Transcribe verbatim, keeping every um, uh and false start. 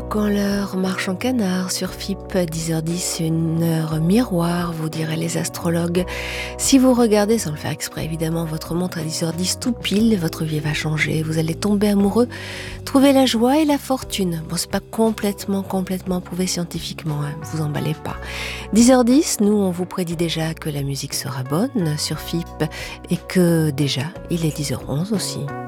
quand l'heure marche en canard sur F I P, dix heures dix, une heure miroir, vous diraient les astrologues. Si vous regardez, sans le faire exprès évidemment, votre montre à dix heures dix tout pile, votre vie va changer, vous allez tomber amoureux, trouver la joie et la fortune. Bon, c'est pas complètement, complètement prouvé scientifiquement, hein, vous emballez pas. dix heures dix, nous on vous prédit déjà que la musique sera bonne sur F I P et que déjà, il est dix heures onze aussi.